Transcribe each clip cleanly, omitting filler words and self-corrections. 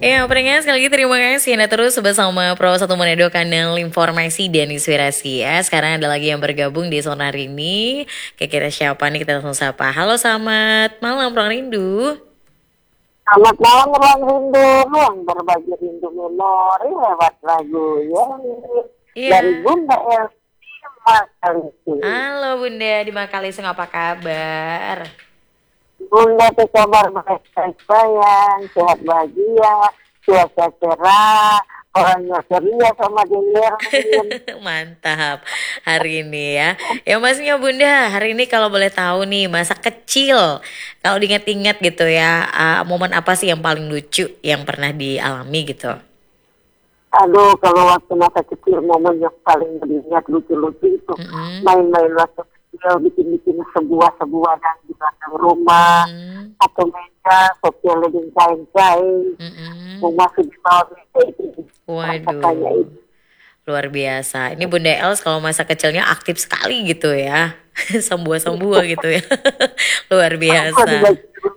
Ya, pendengar sekali lagi terima kasih Anda terus bersama Pro 1 Manado Kanal Informasi dan Inspirasi ya. Sekarang ada lagi yang bergabung di zona hari ini. Kira-kira siapa nih, kita langsung sapa. Halo, selamat malam Ruang Rindu. Selamat malam Ruang Rindu, yang berbagi rindu memori lewat lagu yang dari Iya. Bunda Elvi Makalisi. Halo Bunda di Makalisung, apa kabar? Bunda tuh kabar baik-baik sayang, sehat bahagia, cuaca cerah, orangnya ceria sama dengerin. Mantap hari ini ya. Ya masnya Bunda, hari ini kalau boleh tahu nih masa kecil. Kalau diingat-ingat gitu ya, momen apa sih yang paling lucu yang pernah dialami gitu? Aduh, kalau waktu masa kecil momen yang paling beringat lucu-lucu itu Mm-mm. main-main waktu kecil, bikin-bikin sebuah-sebuahan di belakang rumah, Mm-mm. atau meja, sosial living kain-kain, mau Mm-mm. masuk di bawah meja itu, katanya Waduh, itu. luar biasa. Ini Bunda Els kalau masa kecilnya aktif sekali gitu ya. Sembua-sembua gitu ya. Luar Aku juga biasa. gitu.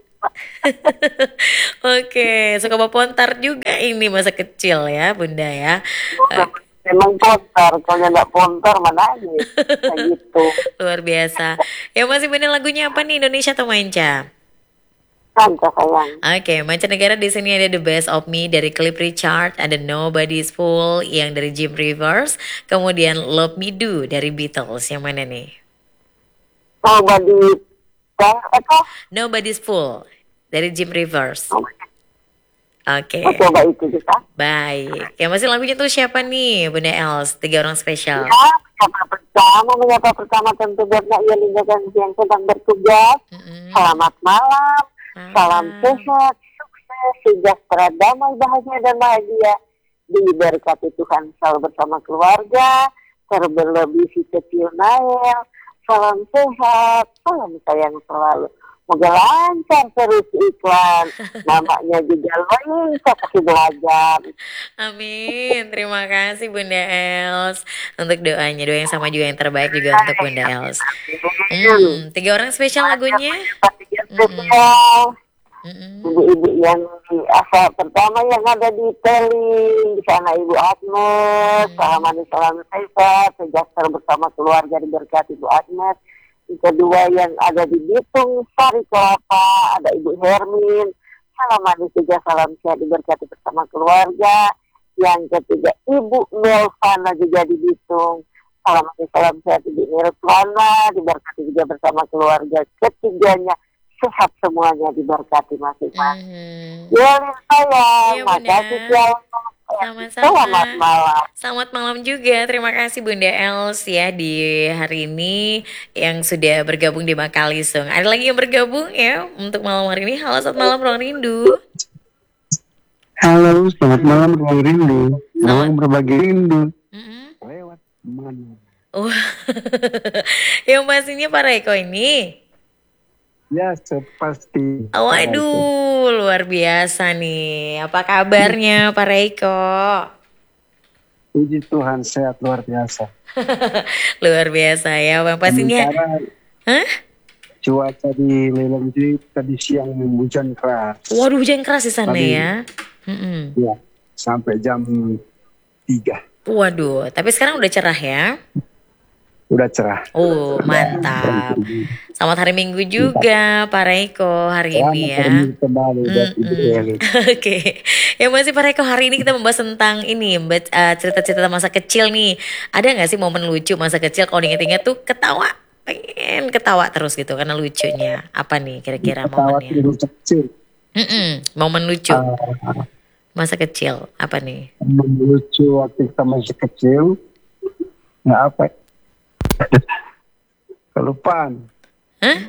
Oke, suka pontar juga ini masa kecil ya, Bunda ya. Oke, Memang pontar, kalau nggak pontar mana nangis, kayak gitu. luar biasa. Ya masih Bunda, lagunya apa nih, Indonesia atau Manca? Santai sayang. Oke, mancanegara di sini ada The Best of Me dari Cliff Richard, ada Nobody's Fool yang dari Jim Rivers, kemudian Love Me Do dari Beatles. Yang mana nih? Coba di, apa? Nobody's Fool dari Jim Rivers. Oh, Oke, coba itu kita. baik. Ya masih lagunya tuh siapa nih, Bunda Els? Tiga orang spesial. Ya, menyapa pertama tentu buat Nak Yelinda yang sedang bertugas. Mm-mm. Selamat malam, salam Malam. sehat, sukses, sejahtera, damai, bahagia dan bahagia. Diberkati Tuhan selalu bersama keluarga, terlebih si kecil Nael. Salam sehat, salam sayang selalu. Moga lancar terus iklan. Namanya juga lancar kasih belajar. Amin. Terima kasih Bunda Els untuk doanya. Doa yang sama juga yang terbaik juga untuk Bunda Els. Tiga orang spesial lagunya. Mm-mm. Spesial Mm-mm. ibu-ibu yang di asal pertama yang ada di Teli, di sana Ibu Agnes, salam Mm. manis salam sehat, sejahtera bersama keluarga diberkati Ibu Agnes. Yang kedua yang ada di Bitung Sari Kelapa, ada Ibu Hermin, salam manis juga salam sehat diberkati bersama keluarga. Yang ketiga Ibu Melvana juga di Bitung, salam manis salam sehat Ibu Melvana diberkati juga bersama keluarga. Ketiganya sehat semuanya diberkati masing-masing. Mhm. Ya, sayang, Iya makasih Bunda. ya. Selamat Sama-sama. malam. Selamat malam juga. Terima kasih Bunda Els ya di hari ini yang sudah bergabung di Makalisung. Ada lagi yang bergabung ya untuk malam hari ini. Halo, selamat malam Ruang Rindu. Halo, selamat malam Ruang Rindu. Selamat. Ruang berbagi rindu. Mm-mm. Lewat mana? Wah, yang pastinya Pak Reko ini. Ya, sepasti. Waduh, luar biasa nih. Apa kabarnya Pak Reiko? Puji Tuhan, sehat luar biasa. Luar biasa ya, Bang. Pastinya. Sementara Hah? cuaca di Lelong Jui tadi siang hujan keras. Waduh, hujan keras di sana Tadi, ya. Mm-mm. ya, sampai jam 3. Waduh, tapi sekarang udah cerah ya. Udah cerah. Oh, mantap. Selamat hari Minggu juga, Pak Reiko, hari ini Selamat ya. terminggu kembali buat Ibu Mm-mm. Eli. Oke, ya masih Pak Reiko, hari ini kita membahas tentang ini, cerita-cerita masa kecil nih. Ada nggak sih momen lucu masa kecil kalau diinget-inget tuh ketawa, pengen ketawa terus gitu karena lucunya. Apa nih kira-kira Ketawa momennya? tidur kecil. Momen lucu Ah, masa kecil apa nih? lucu waktu kita masih kecil. Nggak apa? Kelupaan. Hah?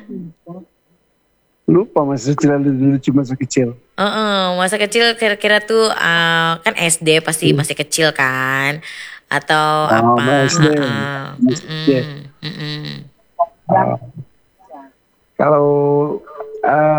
Lupa masa kecil, lucu masa kecil. Masa kecil kira-kira tuh kan SD pasti masih kecil kan? Atau Oh, apa? SD. SD. Uh, kalau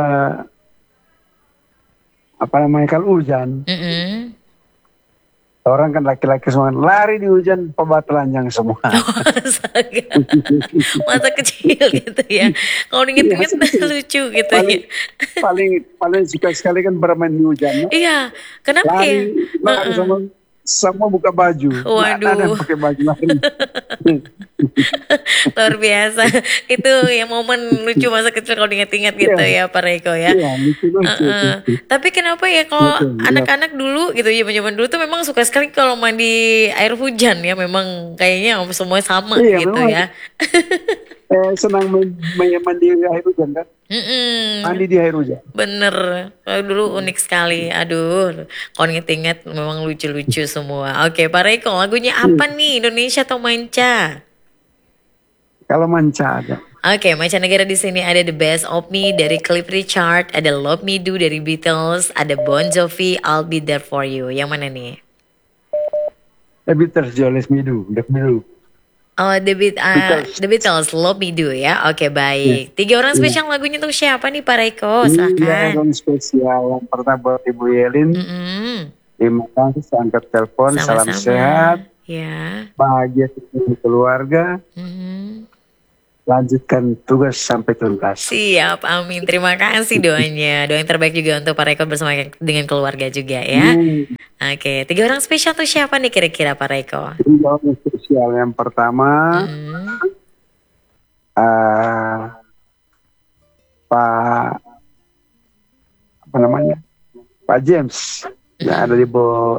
apa namanya, kalau hujan, Orang kan laki-laki semua lari di hujan pebatalanjang semua. Astaga. Masa kecil gitu ya. Kalau inget-inget lucu gitu ya. paling paling paling suka sekali kan bermain di hujan. No? Iya, kenapa ya? Lari sama buka baju. Nggak ada yang Waduh, pakai baju lari. luar biasa. Itu ya momen lucu masa kecil kalau diingat-ingat gitu Iya, ya Pak Reko ya. iya, lucu-lucu. Tapi kenapa ya kalau Betul, iya. anak-anak dulu gitu ya zaman dulu tuh memang suka sekali kalau mandi air hujan ya, memang kayaknya semua sama Iya, gitu memang ya. senang mandi di air hujan kan? Mm-mm. Mandi di air hujan. Bener, kalau dulu unik sekali. Aduh, kalau inget-inget memang lucu-lucu semua. Oke, Pak Reko, lagunya apa nih? Indonesia atau manca? Kalau manca ada. Oke, mancanegara di sini ada The Best of Me dari Cliff Richard, ada Love Me Do dari Beatles, ada Bon Jovi, I'll Be There For You. Yang mana nih? The Beatles, Joles Midu, The Midu. Oh, Beatles. The Beatles, Love Me Do ya. Oke, baik. 3 orang spesial lagunya tuh siapa nih Pak Reko? Ini Silakan. yang spesial. Yang pertama buat Ibu Yelin. Mm-mm. Terima kasih, saya angkat telepon. Salam Sama-sama. sehat, Ya. bahagia ketemu keluarga. Mhm. Lanjutkan tugas sampai tuntas. Siap, amin. Terima kasih doanya. Doa yang terbaik juga untuk Pak Reko bersama dengan keluarga juga ya. Oke, 3 orang spesial tuh siapa nih kira-kira Pak Reko? Ini yang spesial. Yang pertama, Hmm. eh, Pak apa namanya? Pak James yang ada di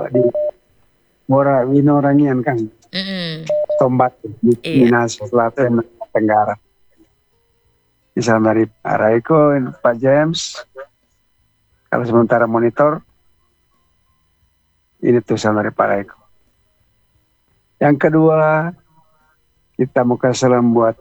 Mora Winorangian kan, Mm-mm. Tombat di Iya. Minas Selatan Tenggara. Bisa dari Pak Raiko, Pak James. Kalau sementara monitor, ini tulisan dari Pak Raiko. Yang kedua, kita mau kasih salam buat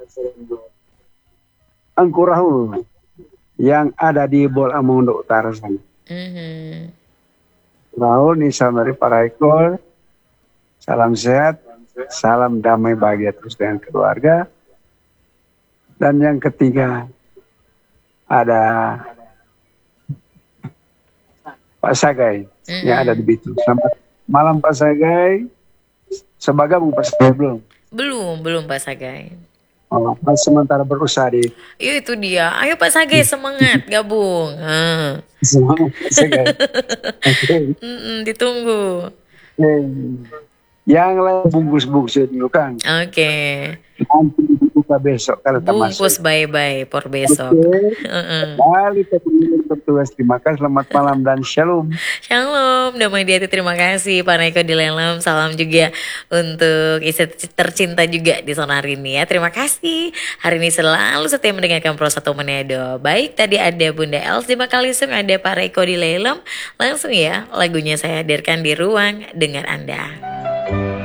Angku Rahul yang ada di Bol Amondo Utara sana. Mhm. Rahul, ini salam dari Pak Raiko. Salam sehat, salam damai bahagia terus dengan keluarga. Dan yang ketiga ada Pak Sagai yang ada di Bitung. Selamat malam Pak Sagai. Sebagai Pak Sagai belum? Belum Pak Sagai. Oh, Pak sementara berusaha di Yuk itu dia. Ayo Pak Sagai semangat gabung. Semangat Pak Sagai. Oke. Ditunggu. Yang lain bungkus-bungkus dulu kan. Oke. Nanti dibuka besok kalau kita masuk. Bungkus bye-bye por besok. Oke. Heeh. Kali tertugas. Terima kasih. Selamat malam dan shalom. Shalom, damai di hati, terima kasih Pak Reko di Lelem. Salam juga untuk istri tercinta juga di sana hari ini ya. Terima kasih. Hari ini selalu setia mendengarkan Pro 1 Manado. Baik, tadi ada Bunda Els di Makalisung, ada Pak Reko di Lelem. Langsung ya, lagunya saya hadirkan di ruang dengar Anda.